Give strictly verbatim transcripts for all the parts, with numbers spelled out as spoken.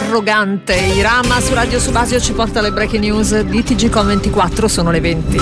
arrogante. Irama su Radio Subasio ci porta le breaking news di T G Com ventiquattro, sono le venti.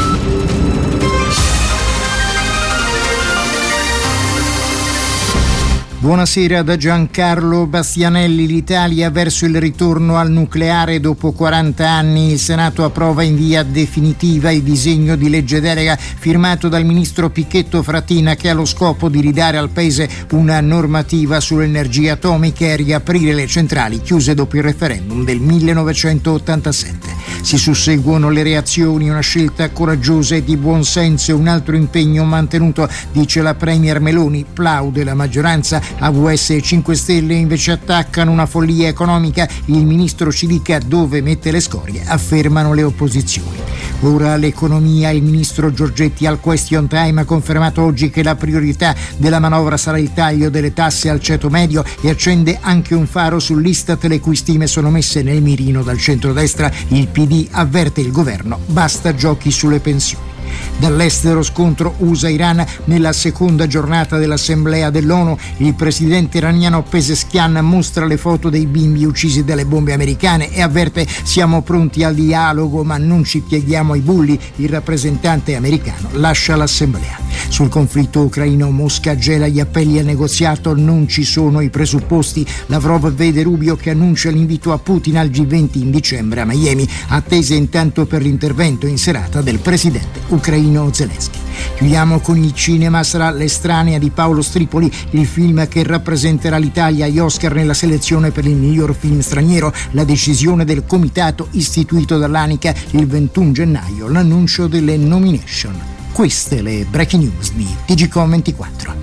Buonasera da Giancarlo Bastianelli. L'Italia verso il ritorno al nucleare dopo quaranta anni. Il Senato approva in via definitiva il disegno di legge delega firmato dal ministro Picchetto Fratina, che ha lo scopo di ridare al Paese una normativa sulle energie atomiche e riaprire le centrali chiuse dopo il referendum del millenovecentottantasette. Si susseguono le reazioni, una scelta coraggiosa e di buon senso e un altro impegno mantenuto, dice la Premier Meloni. Plaude la maggioranza. A V S e cinque Stelle invece attaccano una follia economica. Il ministro ci dica dove mette le scorie, affermano le opposizioni. Ora l'economia. Il ministro Giorgetti al Question Time ha confermato oggi che la priorità della manovra sarà il taglio delle tasse al ceto medio e accende anche un faro sull'Istat, le cui stime sono messe nel mirino dal centrodestra. Il P D avverte il governo: basta giochi sulle pensioni. Dall'estero, scontro U S A-Iran nella seconda giornata dell'Assemblea dell'ONU. Il presidente iraniano Pezeshkian mostra le foto dei bimbi uccisi dalle bombe americane e avverte: siamo pronti al dialogo ma non ci pieghiamo ai bulli. Il rappresentante americano lascia l'Assemblea. Sul conflitto ucraino, Mosca gela gli appelli al negoziato, non ci sono i presupposti. Lavrov vede Rubio che annuncia l'invito a Putin al G venti in dicembre a Miami, attese intanto per l'intervento in serata del presidente ucraino Zelensky. Chiudiamo con il cinema. Sarà L'estranea di Paolo Stripoli il film che rappresenterà l'Italia agli Oscar nella selezione per il miglior film straniero. La decisione del comitato istituito dall'Anica il ventuno gennaio, l'annuncio delle nomination. Queste le breaking news di T G Com ventiquattro.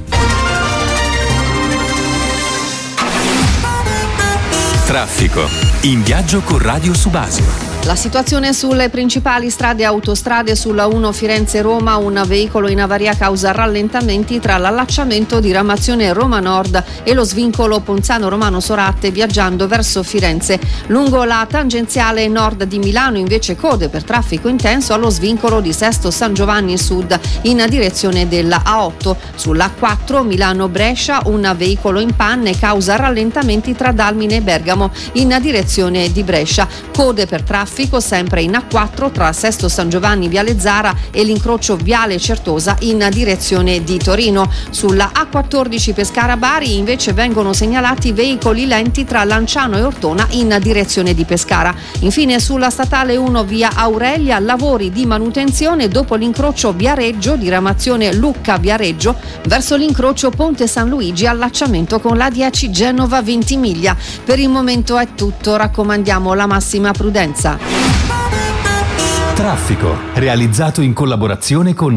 Traffico. In viaggio con Radio Subasio. La situazione sulle principali strade e autostrade: sulla uno Firenze-Roma un veicolo in avaria causa rallentamenti tra l'allacciamento di Ramazione Roma Nord e lo svincolo Ponzano Romano Sorate viaggiando verso Firenze. Lungo la tangenziale nord di Milano invece code per traffico intenso allo svincolo di Sesto San Giovanni Sud in direzione della A otto. Sulla A quattro Milano-Brescia un veicolo in panne causa rallentamenti tra Dalmine e Bergamo in direzione di Brescia. Code per traffico sempre in A quattro tra Sesto San Giovanni Viale Zara e l'incrocio Viale Certosa in direzione di Torino. Sulla A quattordici Pescara-Bari invece vengono segnalati veicoli lenti tra Lanciano e Ortona in direzione di Pescara. Infine sulla statale uno via Aurelia lavori di manutenzione dopo l'incrocio Viareggio, diramazione Lucca-Viareggio verso l'incrocio Ponte San Luigi, allacciamento con l'A dieci Genova-Ventimiglia. Per il momento è tutto, raccomandiamo la massima prudenza. Traffico, realizzato in collaborazione con